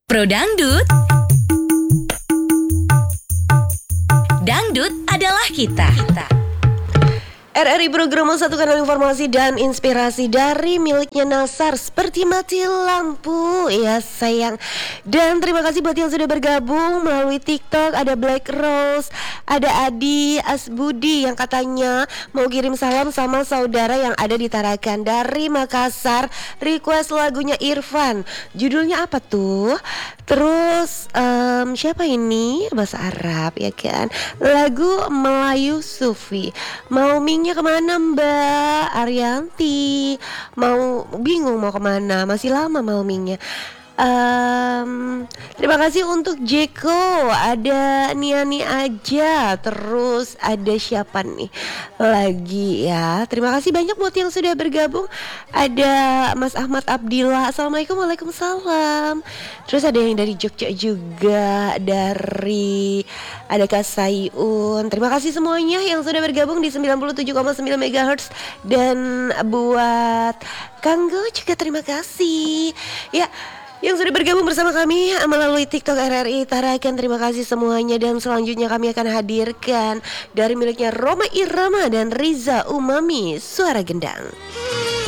Pro Dangdut, Dangdut adalah kita. RRI Program satu kanal informasi dan inspirasi dari miliknya Nasar seperti mati lampu ya sayang. Dan terima kasih buat yang sudah bergabung melalui TikTok. Ada Black Rose, ada Adi Asbudi yang katanya mau kirim salam sama saudara yang ada di Tarakan dari Makassar. Request lagunya Irfan. Judulnya apa tuh? Terus siapa ini? Bahasa Arab ya kan. Lagu Melayu Sufi. Mau mingnya kemana Mbak Arianti? Bingung mau kemana? Masih lama mau mingnya. Terima kasih untuk Jeko, ada Niani aja, terus ada siapa nih lagi ya. Terima kasih banyak buat yang sudah bergabung. Ada Mas Ahmad Abdillah, assalamualaikum. Waalaikumsalam. Terus ada yang dari Jogja juga, ada Kak Sayun. Terima kasih semuanya yang sudah bergabung di 97,9 MHz. Dan buat Kanggo juga terima kasih ya yang sudah bergabung bersama kami melalui TikTok RRI Tarakan. Terima kasih semuanya. Dan selanjutnya kami akan hadirkan dari miliknya Roma Irama dan Riza Umami, Suara Gendang.